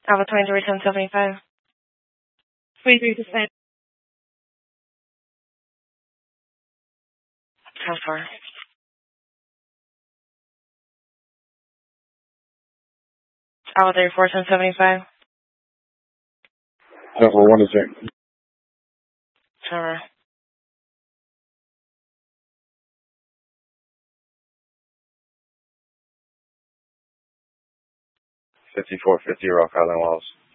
Alpha 23, 1075. 23%. 10-4. Alpha 34, 1075. 10-4, 1 to 10. Sure. $54.50 Rock Island Walls.